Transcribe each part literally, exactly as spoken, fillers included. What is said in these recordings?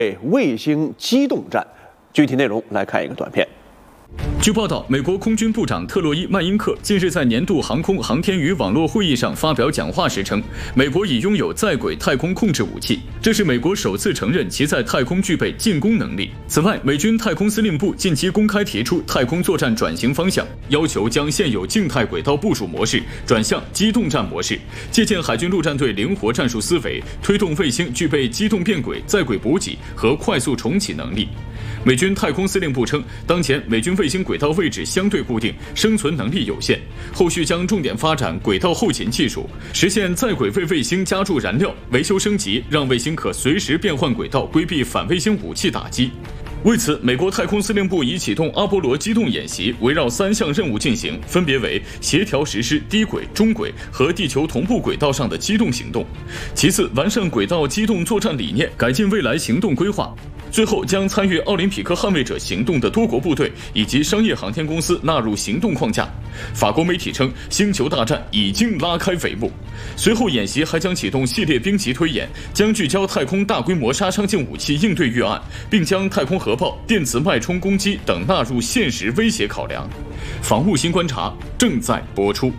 卫星机动战，具体内容来看一个短片。 据报道，美国空军部长特洛伊·曼因克近日在年度航空航天与网络会议上发表讲话时称，美国已拥有在轨太空控制武器，这是美国首次承认其在太空具备进攻能力。此外，美军太空司令部近期公开提出太空作战转型方向，要求将现有静态轨道部署模式转向机动战模式，借鉴海军陆战队灵活战术思维，推动卫星具备机动变轨、在轨补给和快速重启能力。 美军太空司令部称，当前美军卫星轨道位置相对固定，生存能力有限。后续将重点发展轨道后勤技术，实现在轨为卫星加注燃料、维修升级，让卫星可随时变换轨道，规避反卫星武器打击。 为此，美国太空司令部已启动阿波罗机动演习，围绕三项任务进行，分别为协调实施低轨、中轨和地球同步轨道上的机动行动；其次，完善轨道机动作战理念，改进未来行动规划；最后，将参与奥林匹克捍卫者行动的多国部队以及商业航天公司纳入行动框架。法国媒体称，星球大战已经拉开帷幕。随后，演习还将启动系列兵棋推演，将聚焦太空大规模杀伤性武器应对预案，并将太空核爆、电磁脉冲攻击等纳入现实威胁考量。防务新观察正在播出。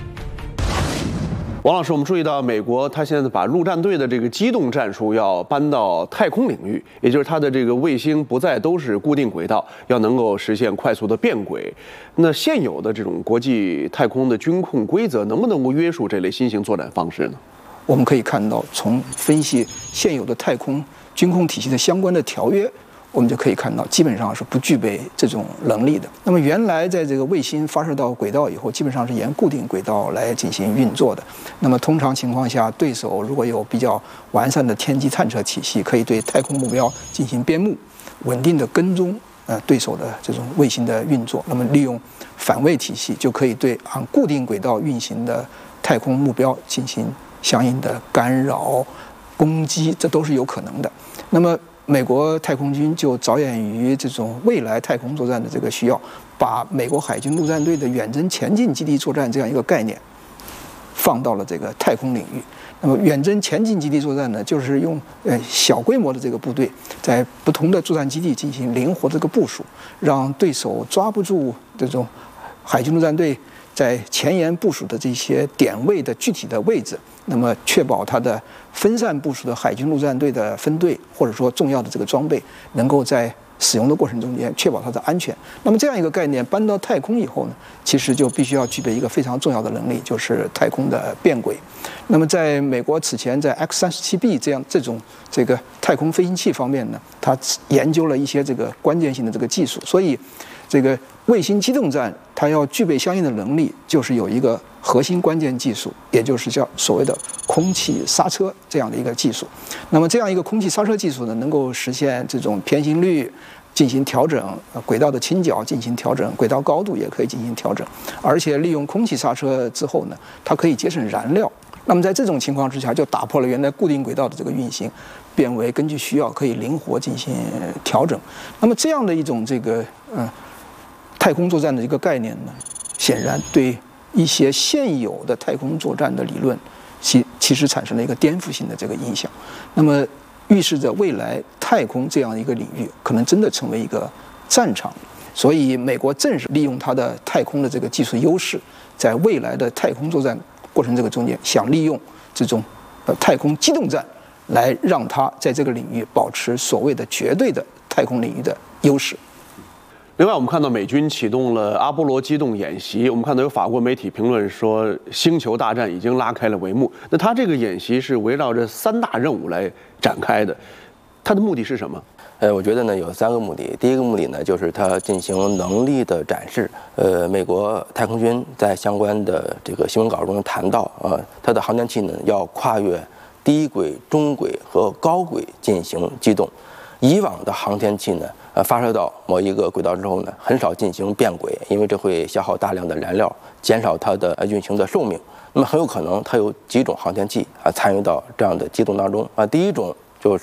王老师，我们注意到，美国它现在把陆战队的这个机动战术要搬到太空领域，也就是它的这个卫星不再都是固定轨道，要能够实现快速的变轨。那现有的这种国际太空的军控规则，能不能够约束这类新型作战方式呢？ 我们可以看到，从分析现有的太空军控体系的相关的条约。 我们就可以看到，基本上是不具备这种能力的。那么，原来在这个卫星发射到轨道以后，基本上是沿固定轨道来进行运作的。那么，通常情况下，对手如果有比较完善的天基探测体系，可以对太空目标进行编目，稳定的跟踪呃对手的这种卫星的运作。那么，利用反卫体系，就可以对按固定轨道运行的太空目标进行相应的干扰、攻击，这都是有可能的。那么， 美国太空军就着眼于这种未来太空作战的这个需要，把美国海军陆战队的远征前进基地作战这样一个概念放到了这个太空领域。那么，远征前进基地作战呢，就是用呃小规模的这个部队在不同的作战基地进行灵活这个部署，让对手抓不住这种海军陆战队在前沿部署的这些点位的具体的位置，那么确保它的 分散部署的海军陆战队的分队，或者说重要的这个装备，能够在使用的过程中间确保它的安全。那么这样一个概念搬到太空以后呢，其实就必须要具备一个非常重要的能力，就是太空的变轨。那么在美国此前在 X 三十七 B 这样这种这个太空飞行器方面呢，它研究了一些这个关键性的这个技术，所以这个卫星机动战它要具备相应的能力，就是有一个 核心关键技术，也就是叫所谓的空气刹车这样的一个技术。那么这样一个空气刹车技术呢，能够实现这种偏心率进行调整，轨道的倾角进行调整，轨道高度也可以进行调整，而且利用空气刹车之后呢，它可以节省燃料。那么在这种情况之下，就打破了原来固定轨道的这个运行，变为根据需要可以灵活进行调整。那么这样的一种这个嗯太空作战的一个概念呢，显然对 一些现有的太空作战的理论，其其实产生了一个颠覆性的这个影响。那么，预示着未来太空这样一个领域可能真的成为一个战场。所以，美国正是利用它的太空的这个技术优势，在未来的太空作战过程这个中间，想利用这种呃太空机动战，来让它在这个领域保持所谓的绝对的太空领域的优势。 另外，我们看到美军启动了阿波罗机动演习。我们看到有法国媒体评论说，星球大战已经拉开了帷幕。那它这个演习是围绕着三大任务来展开的，它的目的是什么？ 呃，我觉得呢有三个目的。第一个目的呢，就是它进行能力的展示。呃，美国太空军在相关的这个新闻稿中谈到，呃，它的航天器呢要跨越低轨、中轨和高轨进行机动。以往的航天器呢， 呃，发射到某一个轨道之后呢，很少进行变轨，因为这会消耗大量的燃料，减少它的运行的寿命。那么很有可能它有几种航天器啊参与到这样的机动当中啊。第一种就是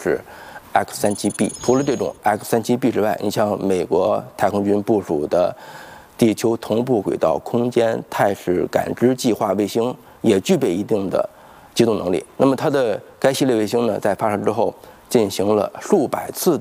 X 三十七 B， 除了这种 X 三十七 B 之外，你像美国太空军部署的地球同步轨道空间态势感知计划卫星，也具备一定的机动能力。那么它的该系列卫星呢，在发射之后， 进行了数百次